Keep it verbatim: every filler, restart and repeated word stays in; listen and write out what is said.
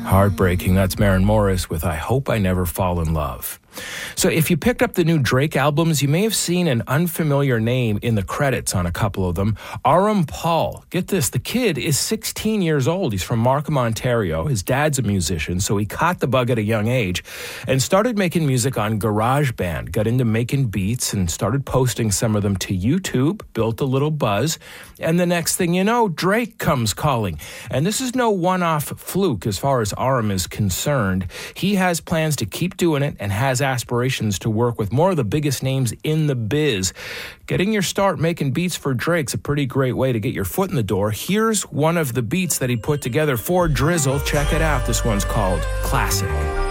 Heartbreaking. That's Maren Morris with I Hope I Never Fall in Love. So if you picked up the new Drake albums, you may have seen an unfamiliar name in the credits on a couple of them. Aram Paul. Get this, the kid is sixteen years old. He's from Markham, Ontario. His dad's a musician, so he caught the bug at a young age and started making music on GarageBand, got into making beats and started posting some of them to YouTube, built a little buzz, and the next thing you know, Drake comes calling. And this is no one-off fluke as far as Aram is concerned. He has plans to keep doing it and has aspirations to work with more of the biggest names in the biz. Getting your start making beats for Drake's a pretty great way to get your foot in the door. Here's one of the beats that he put together for Drizzle. Check it out. This one's called Classic.